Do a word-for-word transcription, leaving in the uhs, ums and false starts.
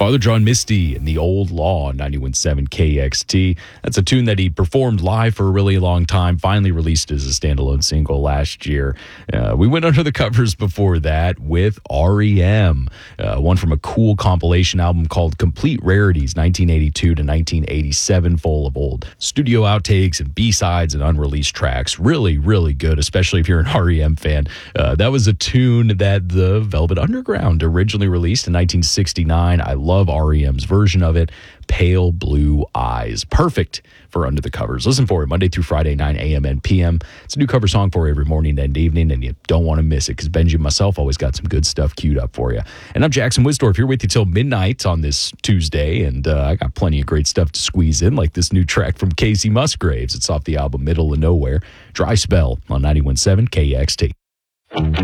Father John Misty and The Old Law on ninety-one point seven K X T. That's a tune that he performed live for a really long time, finally released as a standalone single last year. Uh, we went under the covers before that with R E M, uh, one from a cool compilation album called Complete Rarities, nineteen eighty-two to nineteen eighty-seven, full of old studio outtakes and B-sides and unreleased tracks. Really, really good, especially if you're an R E M fan. Uh, that was a tune that the Velvet Underground originally released in nineteen sixty-nine. I love R E M's version of it. Pale Blue Eyes. Perfect for Under the Covers. Listen for it Monday through Friday, nine a.m. and p m. It's a new cover song for every morning and evening, and you don't want to miss it because Benji and myself always got some good stuff queued up for you. And I'm Jackson Wisdorf here with you till midnight on this Tuesday, and uh, I got plenty of great stuff to squeeze in, like this new track from Casey Musgraves. It's off the album Middle of Nowhere. Dry Spell on ninety-one point seven K X T.